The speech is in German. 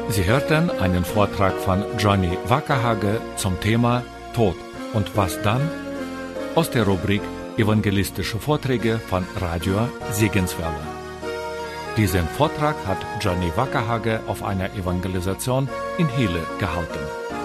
Sie hörten einen Vortrag von Johnny Wackerhage zum Thema Tod und was dann? Aus der Rubrik Evangelistische Vorträge von Radio Segenswelle. Diesen Vortrag hat Johnny Wackerhage auf einer Evangelisation in Hele gehalten.